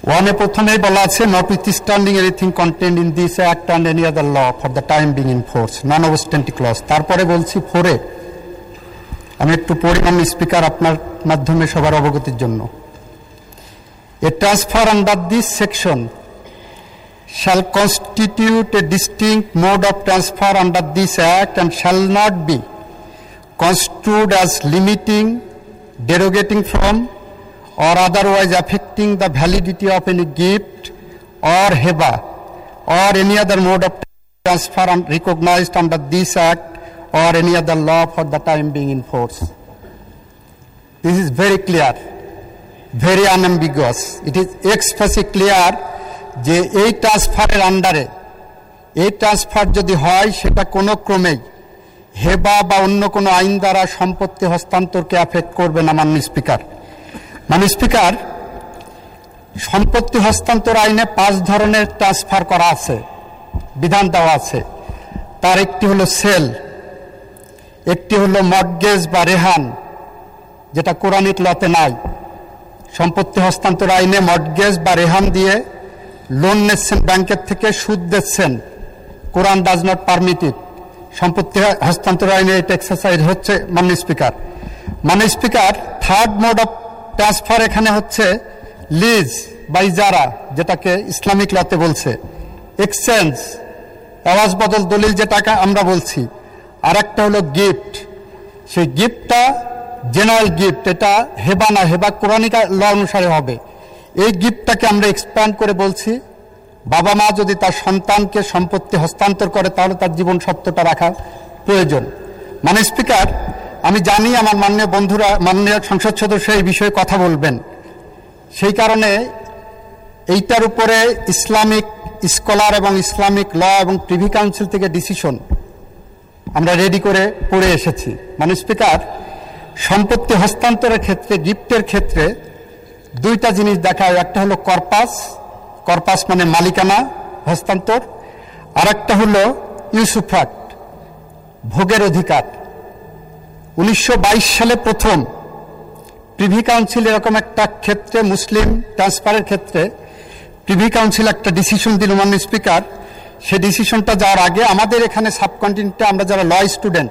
ওয়ানে প্রথমেই বলা আছে নটউইথস্ট্যান্ডিং anything contained in this act and any other law for the time being in force non অবস্ট্যান্টি clause. তারপরে বলছি ফোরে, আমি একটু পরিমাণ স্পিকার আপনার মাধ্যমে সবার অবগতির জন্য। A transfer under this section shall constitute a distinct mode of transfer under this act and shall not be construed as limiting, derogating from, or otherwise affecting the validity of any gift or heba or any other mode of transfer recognized under this act or any other law for the time being in force. This is very clear, very unambiguous. It is expressly clear যে এই ট্রান্সফারের আন্ডারে এই transfer যদি হয় সেটা কোনো ক্রমেই হেবা বা অন্য কোনো আইন দ্বারা সম্পত্তি হস্তান্তরকে অ্যাফেক্ট করবে না। মাননীয় স্পিকার, সম্পত্তি হস্তান্তর আইনে 5 ধরনের ট্রান্সফার করা আছে, বিধান দেওয়া আছে। তার একটি হলো সেল, একটি হলো মর্টগেজ বা রেহান, যেটা কোরআনিক লতে নাই। সম্পত্তি হস্তান্তর আইনে মর্টগেজ বা রেহান দিয়ে লোন নিচ্ছেন ব্যাংকের থেকে, সুদ দিচ্ছেন, কোরআন ডাজ নট পারমিট ইট। সম্পত্তি হস্তান্তর আইনে এটা এক্সারসাইজ হচ্ছে। মাননীয় speaker, third mode of transfer এখানে হচ্ছে লিজ বা ইজারা, যেটাকে ইসলামিক লতে বলছে, এক্সচেঞ্জ, আওয়াজ বদল দলিল, যেটাকে আমরা বলছি। আর একটা হলো গিফট। সেই গিফটটা জেনারেল গিফট, এটা হেবা না, হেবা কোরআনিক ল অনুসারে হবে। এই গিফটটাকে আমরা এক্সপ্যান্ড করে বলছি বাবা মা যদি তার সন্তানকে সম্পত্তি হস্তান্তর করে তাহলে তার জীবন সত্যটা রাখা প্রয়োজন। মাননীয় স্পিকার, আমি জানি আমার মাননীয় বন্ধুরা, মাননীয় সংসদ সদস্য এই বিষয়ে কথা বলবেন, সেই কারণে এইটার উপরে ইসলামিক স্কলার এবং ইসলামিক ল এবং প্রিভি কাউন্সিল থেকে ডিসিশন আমরা রেডি করে পড়ে এসেছি। মাননীয় স্পিকার, সম্পত্তি হস্তান্তরের ক্ষেত্রে, গিফটের ক্ষেত্রে 2টা জিনিস দেখা হয়। একটা হলো কর্পাস মানে মালিকানা হস্তান্তর, আর একটা হলো ইউসুফাক্ট, ভোগের অধিকার। 1922 সালে প্রথম প্রিভি কাউন্সিল এরকম একটা ক্ষেত্রে, মুসলিম ট্রান্সফারের ক্ষেত্রে প্রিভি কাউন্সিল একটা ডিসিশন দিল। মাননীয় স্পিকার, সেই ডিসিশনটা যাওয়ার আগে আমাদের এখানে সাবকন্টিনেন্টে আমরা যারা ল স্টুডেন্ট,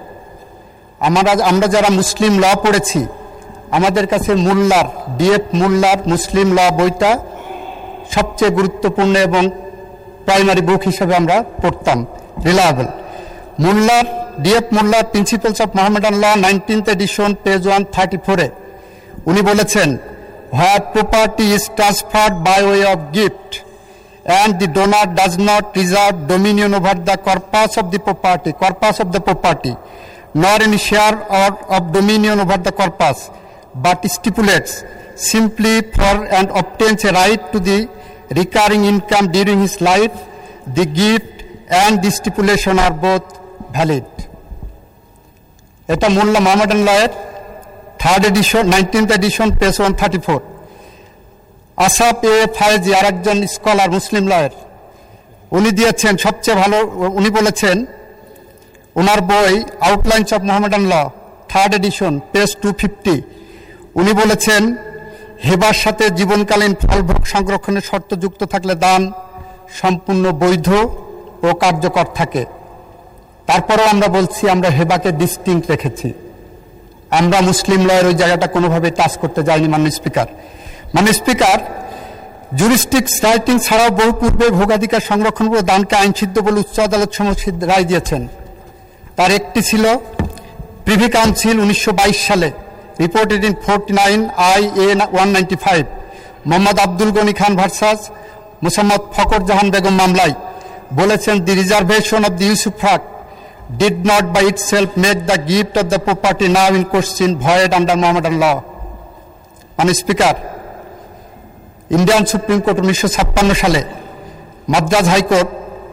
আমরা যারা মুসলিম ল পড়েছি, আমাদের কাছে মোল্লার, ডিএফ মোল্লার মুসলিম ল বইটা সবচেয়ে গুরুত্বপূর্ণ এবং প্রাইমারি বুক হিসেবে আমরা পড়তাম, রিলায়েবল। মোল্লার, ডিএফ মোল্লার principles of Mohammedan law 19th addition, page 134-এ উনি বলেছেন, what property is transferred by way of gift and the donor does not reserve dominion over the corpus of the property, nor any share or of dominion over the corpus, but stipulates simply for and obtains a right to the recurring income during his life, the gift and the stipulation are both valid. এটা মোল্লা Mohammedan লয়ের 3rd addition, 19th addition, page 134। Asaf এ ফায়েজি আর একজন scholar মুসলিম লয়ের, উনি দিয়েছেন সবচেয়ে ভালো। উনি বলেছেন, ওনার বই আউটলাইনস of Mohammedan law 3rd addition, page 250, উনি বলেছেন, হেবার সাথে জীবনকালীন ফলভোগ সংরক্ষণের শর্ত যুক্ত থাকলে দান সম্পূর্ণ বৈধ ও কার্যকর থাকে। তারপরেও আমরা বলছি, আমরা হেবাকে ডিস্টিংক্ট রেখেছি, আমরা মুসলিম লয়ের ওই জায়গাটা কোনোভাবে টাচ করতে যাইনি। মাননীয় স্পিকার, জুরিস্টিক্স রাইটিং ছাড়াও বহু পূর্বে ভোগাধিকার সংরক্ষণ করে দানকে আইনসিদ্ধ বলে উচ্চ আদালত সমূহ রায় দিয়েছেন। তার একটি ছিল প্রিভি কাউন্সিল 1922 সালে, reported in 49 IA 195, Mohammad Abdul Gani Khan versus Mosammat ফখর জাহান বেগম মামলায় বলেছেন, দি reservation of the ইউসুফাক্ট did not by itself make the gift of the property now in question void under Mohammedan law. মাননীয় স্পিকার, ইন্ডিয়ান সুপ্রিম কোর্ট 1956 সালে Madras high court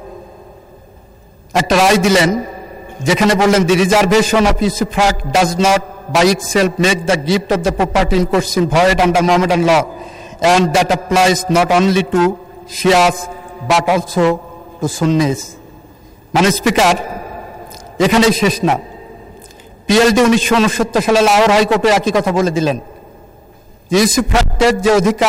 একটা রায় দিলেন, যেখানে বললেন, দি reservation of ইউসুফাক্ট does not by itself make the gift of the property in question void under Mohammedan law, and that applies not only to Shias but also to Sunnis. মাননীয় speaker, এখানেই শেষ না। PLD 1969 সালে লাহোর হাইকোর্টে একই কথা বলে দিলেন, ইউসুফাক্টের যে অধিকার